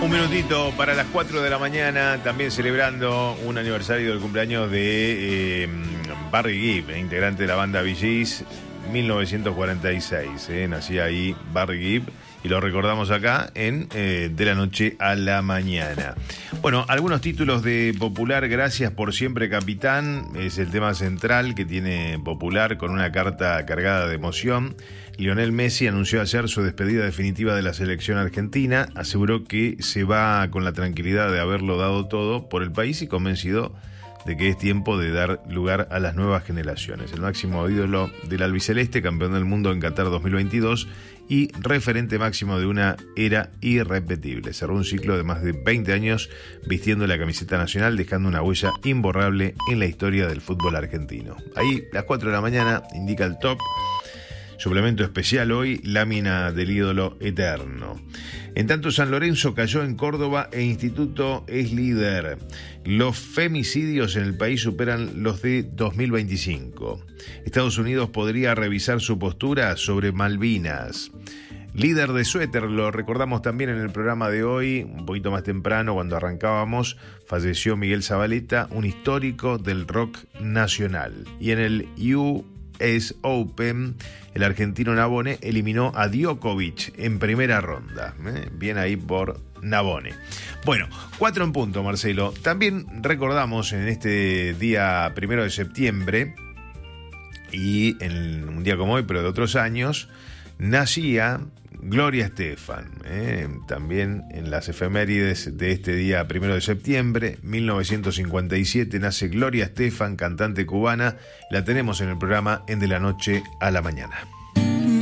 Un minutito para las 4 de la mañana, también celebrando un aniversario del cumpleaños de Barry Gibb, integrante de la banda Bee Gees, 1946. Nacía ahí Barry Gibb y lo recordamos acá en De la Noche a la Mañana. Bueno, algunos títulos de Popular. Gracias por siempre, capitán. Es el tema central que tiene Popular, con una carta cargada de emoción. Lionel Messi anunció ayer su despedida definitiva de la selección argentina. Aseguró que se va con la tranquilidad de haberlo dado todo por el país y convencido de que es tiempo de dar lugar a las nuevas generaciones. El máximo ídolo del albiceleste, campeón del mundo en Qatar 2022 y referente máximo de una era irrepetible. Cerró un ciclo de más de 20 años vistiendo la camiseta nacional, dejando una huella imborrable en la historia del fútbol argentino. Ahí, las 4 de la mañana, indica el top. Suplemento especial hoy, lámina del ídolo eterno. En tanto, San Lorenzo cayó en Córdoba e Instituto es líder. Los femicidios en el país superan los de 2025. Estados Unidos podría revisar su postura sobre Malvinas. Líder de suéter, lo recordamos también en el programa de hoy, un poquito más temprano cuando arrancábamos, falleció Miguel Zabaleta, un histórico del rock nacional. Y en el US Open, el argentino Navone eliminó a Djokovic en primera ronda. Bien ahí por Navone. Bueno, 4 en punto, Marcelo. También recordamos en este día 1 de septiembre, y en un día como hoy, pero de otros años, nacía Gloria Estefan. También en las efemérides de este día 1 de septiembre, 1957, nace Gloria Estefan, cantante cubana. La tenemos en el programa En De la Noche a la Mañana.